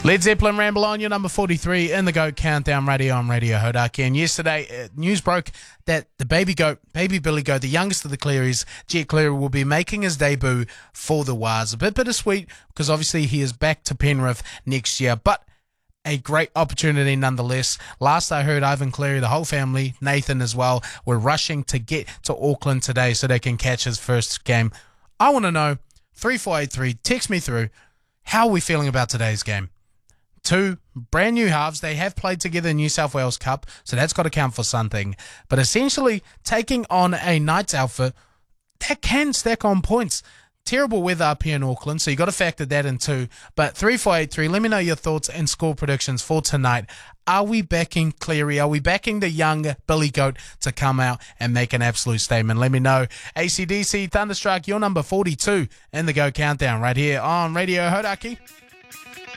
Led Zeppelin Ramble On, your number 43 in the GOAT Countdown Radio on Radio Hodaki. And yesterday, news broke that the baby goat, baby Billy Goat, the youngest of the Clearys, Jet Cleary, will be making his debut for the Waz. A bit bittersweet because obviously he is back to Penrith next year, but a great opportunity nonetheless. Last I heard, Ivan Cleary, the whole family, Nathan as well, were rushing to get to Auckland today so they can catch his first game. I want to know, 3483, text me through, how are we feeling about today's game? Two brand new halves. They have played together in New South Wales Cup, so that's got to count for something. But essentially, taking on a Knights outfit, that can stack on points. Terrible weather up here in Auckland, so you got to factor that in too. But 3483, let me know your thoughts and score predictions for tonight. Are we backing Cleary? Are we backing the young Billy Goat to come out and make an absolute statement? Let me know. AC/DC Thunderstruck, your number 42 in the Go Countdown right here on Radio Hodaki.